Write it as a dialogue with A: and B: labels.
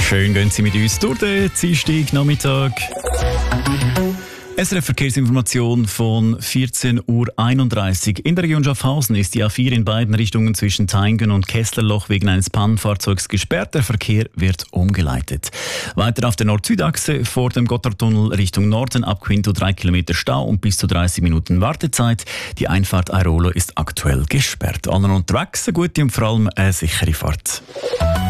A: Schön gehen Sie mit uns durch den Dienstagnachmittag. SRF Verkehrsinformation von 14:31 Uhr. In der Region Schaffhausen ist die A4 in beiden Richtungen zwischen Taingen und Kesslerloch wegen eines Pannenfahrzeugs gesperrt. Der Verkehr wird umgeleitet. Weiter auf der Nord-Süd-Achse vor dem Gotthardtunnel Richtung Norden ab Quinto 3 Kilometer Stau und bis zu 30 Minuten Wartezeit. Die Einfahrt Airolo ist aktuell gesperrt. Allen unterwegs eine gute und vor allem eine sichere Fahrt.